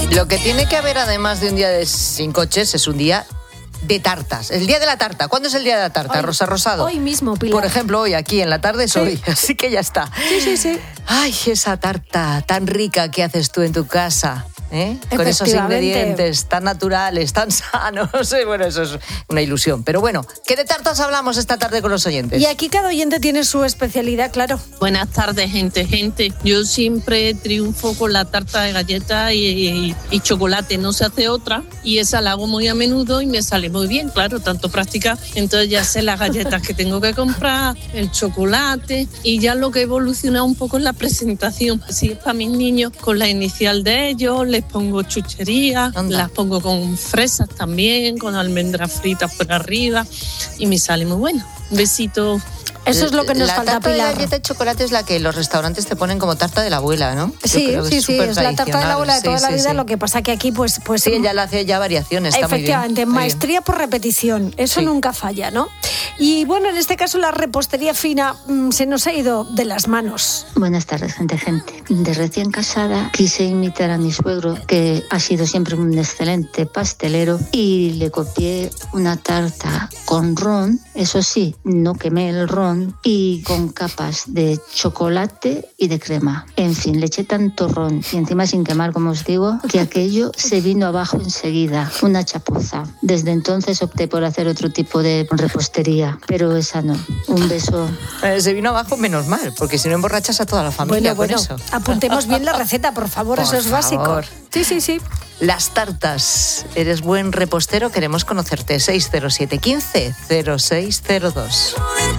Lo que tiene que haber, además de un día sin coches, es un día de tartas. El día de la tarta. ¿Cuándo es el día de la tarta, hoy, Rosa Rosado? Hoy mismo, Pilar. Por ejemplo, hoy, aquí en la tarde es hoy. Así que ya está. Sí. Ay, esa tarta tan rica que haces tú en tu casa. Con esos ingredientes tan naturales, tan sanos. Bueno, eso es una ilusión. Pero bueno, ¿qué de tartas hablamos esta tarde con los oyentes? Y aquí cada oyente tiene su especialidad, claro. Buenas tardes, gente. Yo siempre triunfo con la tarta de galleta y chocolate. No se hace otra. Y esa la hago muy a menudo y me sale muy bien, claro, tanto práctica. Entonces ya sé las galletas que tengo que comprar, el chocolate. Y ya lo que evoluciona un poco es la presentación. Si es para mis niños, con la inicial de ellos, les pongo chucherías, las pongo con fresas también, con almendras fritas por arriba y me sale muy bueno. Un besito. Eso es lo que nos falta, La tarta Pilar. de galleta de chocolate es la que los restaurantes te ponen como tarta de la abuela, ¿no? Sí, es la tarta de la abuela de toda la vida, lo que pasa que aquí pues sí, ella le hace ya variaciones, está muy bien. Efectivamente, maestría por repetición, eso nunca falla, ¿no? Y bueno, en este caso la repostería fina se nos ha ido de las manos. Buenas tardes, gente. De recién casada quise imitar a mi suegro, que ha sido siempre un excelente pastelero, y le copié una tarta con ron, eso sí, no quemé el ron, y con capas de chocolate y de crema. En fin, le eché tanto ron y encima sin quemar, como os digo, que aquello se vino abajo enseguida. Una chapuza. Desde entonces opté por hacer otro tipo de repostería, pero esa no. Un beso. Se vino abajo menos mal, porque si no emborrachas a toda la familia con eso. Apuntemos bien la receta, por favor, eso es básico. Sí. Las tartas. ¿Eres buen repostero? Queremos conocerte. 607 15 0602.